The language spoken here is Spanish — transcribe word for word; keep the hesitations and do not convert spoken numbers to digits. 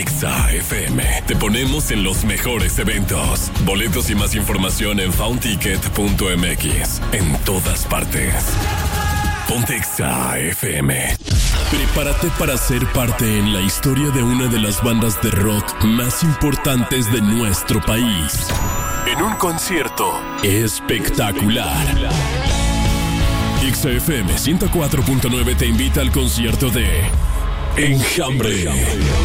Exa F M. Te ponemos en los mejores eventos. Boletos y más información en foundticket punto m x. En todas partes. Ponte Exa F M. Prepárate para ser parte en la historia de una de las bandas de rock más importantes de nuestro país. En un concierto espectacular. Exa F M ciento cuatro punto nueve te invita al concierto de Enjambre.